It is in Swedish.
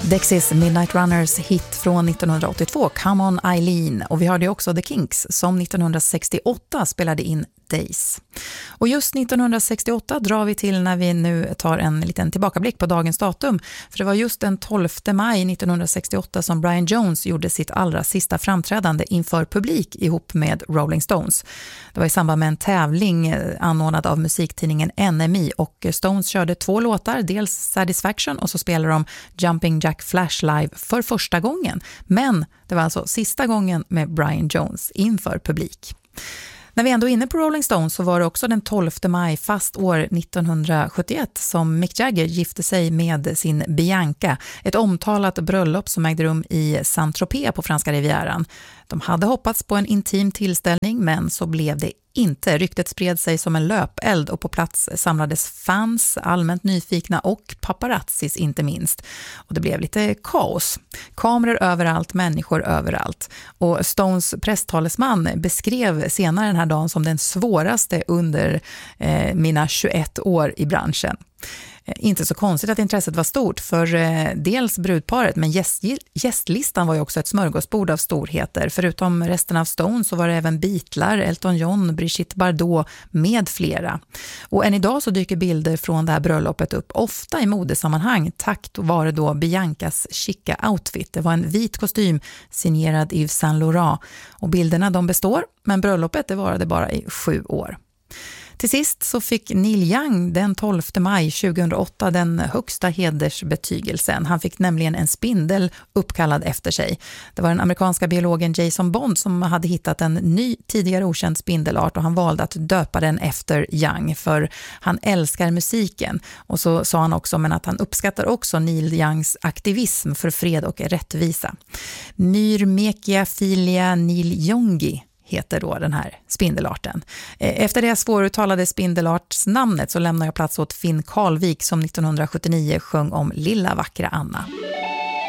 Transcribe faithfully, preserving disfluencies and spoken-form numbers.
Dexys Midnight Runners hit från nittonhundraåttiotvå, Come On Eileen, och vi hörde också The Kinks som nittonhundrasextioåtta spelade in Days. Och just nittonhundrasextioåtta drar vi till när vi nu tar en liten tillbakablick på dagens datum, för det var just den tolfte maj nittonhundrasextioåtta som Brian Jones gjorde sitt allra sista framträdande inför publik ihop med Rolling Stones. Det var i samband med en tävling anordnad av musiktidningen N M E, och Stones körde två låtar, dels Satisfaction och så spelade de Jumping Jack Flash live för första gången. Men det var alltså sista gången med Brian Jones inför publik. När vi ändå är inne på Rolling Stones så var det också den tolfte maj fast år nittonhundrasjuttioett som Mick Jagger gifte sig med sin Bianca, ett omtalat bröllop som ägde rum i Saint-Tropez på franska rivieran. De hade hoppats på en intim tillställning, men så blev det inte. Ryktet spred sig som en löpeld och på plats samlades fans, allmänt nyfikna och paparazzis inte minst. Och det blev lite kaos. Kameror överallt, människor överallt. Och Stones presstalesman beskrev senare den här dagen som den svåraste under eh, mina tjugoett år i branschen. Inte så konstigt att intresset var stort för eh, dels brudparet, men gäst, gästlistan var ju också ett smörgåsbord av storheter. Förutom resten av Stones så var det även Beatles, Elton John, Brigitte Bardot med flera. Och än idag så dyker bilder från det här bröllopet upp, ofta i modesammanhang, tack vare då Biancas chicka outfit. Det var en vit kostym signerad Yves Saint Laurent, och bilderna de består, men bröllopet det varade bara i sju år. Till sist så fick Neil Young den tolfte maj tjugohundraåtta den högsta hedersbetygelsen. Han fick nämligen en spindel uppkallad efter sig. Det var den amerikanska biologen Jason Bond som hade hittat en ny, tidigare okänd spindelart, och han valde att döpa den efter Young för han älskar musiken. Och så sa han också men att han uppskattar också Neil Youngs aktivism för fred och rättvisa. Myrmekiaphilia neiljongi heter då den här spindelarten. Efter det svåruttalade spindelartsnamnet så lämnar jag plats åt Finn Karlvik som nittonhundrasjuttionio sjöng om Lilla vackra Anna.